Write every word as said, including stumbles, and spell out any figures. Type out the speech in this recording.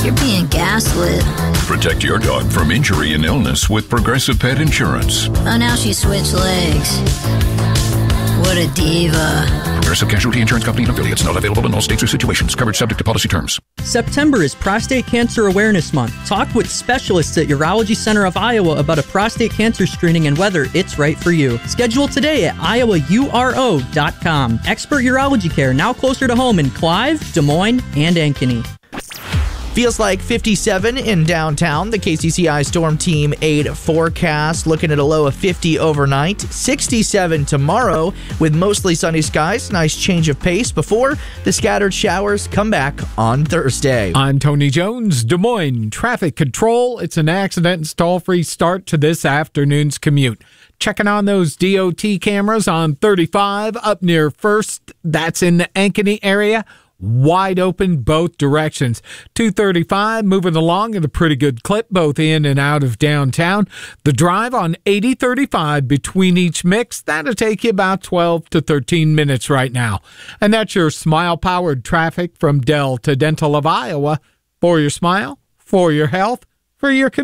you're being gaslit. Protect your dog from injury and illness with Progressive Pet Insurance. Oh, now she switched legs. What a diva. Progressive Casualty Insurance Company and affiliates. Not available in all states or situations. Coverage subject to policy terms. September is Prostate Cancer Awareness Month. Talk with specialists at Urology Center of Iowa about a prostate cancer screening and whether it's right for you. Schedule today at iowa u r o dot com. Expert urology care now closer to home in Clive, Des Moines, and Ankeny. Feels like fifty-seven in downtown. The K C C I Storm Team eight forecast looking at a low of fifty overnight. sixty-seven tomorrow with mostly sunny skies. Nice change of pace before the scattered showers come back on Thursday. I'm Tony Jones, Des Moines Traffic Control. It's an accident and stall-free start to this afternoon's commute. Checking on those D O T cameras on thirty-five up near First. That's in the Ankeny area. Wide open both directions. two thirty-five moving along at a pretty good clip both in and out of downtown. The drive on eighty thirty-five between each mix, that'll take you about twelve to thirteen minutes right now. And that's your smile-powered traffic from Delta Dental of Iowa. For your smile, for your health, for your convenience.